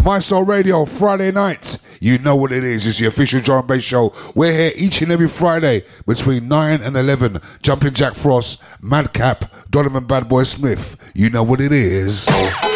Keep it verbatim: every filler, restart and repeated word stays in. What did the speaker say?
My Soul Radio, Friday night. You know what it is. It's the official drum and bass show. We're here each and every Friday between nine and eleven. Jumping Jack Frost, Madcap, Donovan Bad Boy Smith. You know what it is.